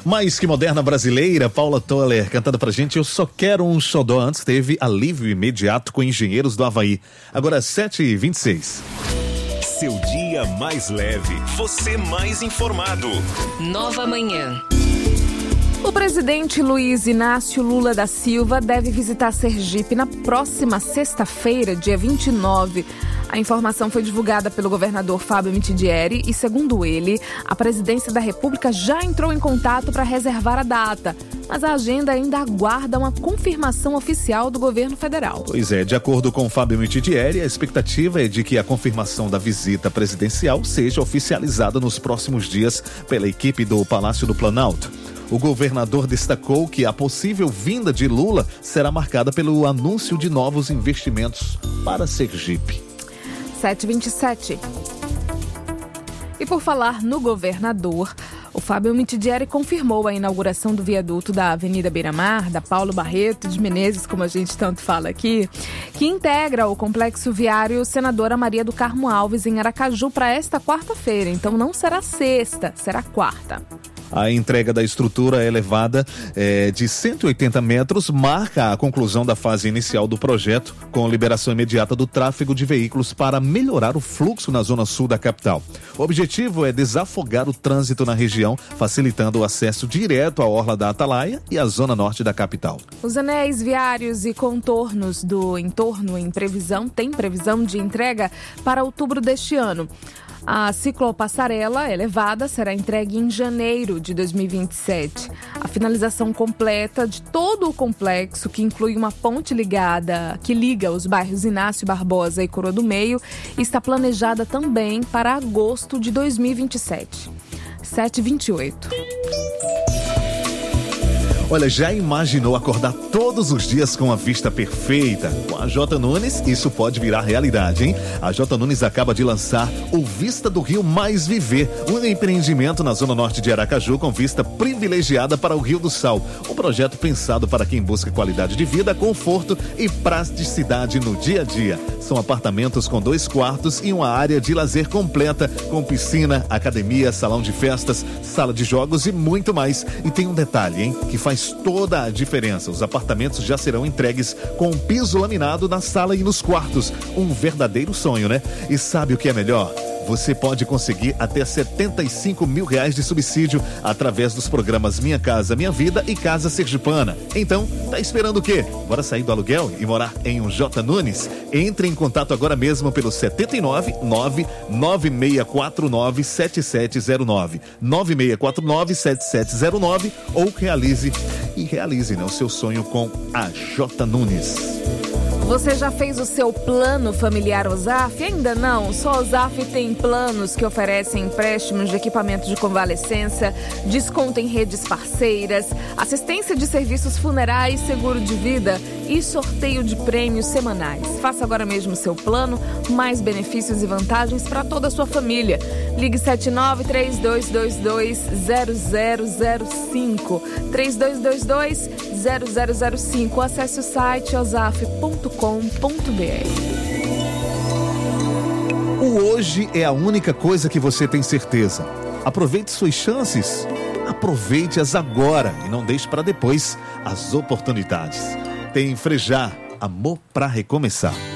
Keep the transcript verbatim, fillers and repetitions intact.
Mais que moderna brasileira, Paula Toller cantando pra gente Eu Só Quero um Xodó. Antes teve Alívio Imediato com Engenheiros do Havaí. Agora sete e vinte e seis. Seu dia mais leve, você mais informado. Nova Manhã. O presidente Luiz Inácio Lula da Silva deve visitar Sergipe na próxima sexta-feira, dia vinte e nove. A informação foi divulgada pelo governador Fábio Mitidieri e, segundo ele, a presidência da República já entrou em contato para reservar a data, mas a agenda ainda aguarda uma confirmação oficial do governo federal. Pois é, de acordo com Fábio Mitidieri, a expectativa é de que a confirmação da visita presidencial seja oficializada nos próximos dias pela equipe do Palácio do Planalto. O governador destacou que a possível vinda de Lula será marcada pelo anúncio de novos investimentos para Sergipe. sete e vinte e sete. E por falar no governador, o Fábio Mitidieri confirmou a inauguração do viaduto da Avenida Beira-Mar, da Paulo Barreto de Menezes, como a gente tanto fala aqui, que integra o complexo viário Senadora Maria do Carmo Alves, em Aracaju, para esta quarta-feira. Então não será sexta, será quarta. A entrega da estrutura elevada é, de cento e oitenta metros marca a conclusão da fase inicial do projeto, com liberação imediata do tráfego de veículos para melhorar o fluxo na zona sul da capital. O objetivo é desafogar o trânsito na região, facilitando o acesso direto à orla da Atalaia e à zona norte da capital. Os anéis viários e contornos do entorno em previsão têm previsão de entrega para outubro deste ano. A ciclopassarela elevada será entregue em janeiro de dois mil e vinte e sete. A finalização completa de todo o complexo, que inclui uma ponte ligada, que liga os bairros Inácio Barbosa e Coroa do Meio, está planejada também para agosto de dois mil e vinte e sete. sete e vinte e oito. Olha, já imaginou acordar todos os dias com a vista perfeita? Com a J Nunes, isso pode virar realidade, hein? A J Nunes acaba de lançar o Vista do Rio Mais Viver, um empreendimento na zona norte de Aracaju com vista privilegiada para o Rio do Sal. Um projeto pensado para quem busca qualidade de vida, conforto e praticidade no dia a dia. São apartamentos com dois quartos e uma área de lazer completa, com piscina, academia, salão de festas, sala de jogos e muito mais. E tem um detalhe, hein? Que faz toda a diferença. Os apartamentos já serão entregues com um piso laminado na sala e nos quartos. Um verdadeiro sonho, né? E sabe o que é melhor? Você pode conseguir até setenta e cinco mil reais de subsídio através dos programas Minha Casa Minha Vida e Casa Sergipana. Então, tá esperando o quê? Bora sair do aluguel e morar em um J Nunes? Entre em contato agora mesmo pelo sete nove nove nove seis quatro nove sete sete zero nove nove seis quatro nove sete sete zero nove ou realize e realize, né, o seu sonho com a J Nunes. Você já fez o seu plano familiar OSAF? Ainda não? Só a OSAF tem planos que oferecem empréstimos de equipamento de convalescença, desconto em redes parceiras, assistência de serviços funerais, seguro de vida e sorteio de prêmios semanais. Faça agora mesmo o seu plano, mais benefícios e vantagens para toda a sua família. Ligue sete nove três dois dois dois zero zero zero cinco, três dois dois dois zero zero zero cinco. Acesse o site osaf ponto com ponto b r. O hoje é a única coisa que você tem certeza. Aproveite suas chances, aproveite-as agora e não deixe para depois as oportunidades. Tem Frejá, amor para recomeçar.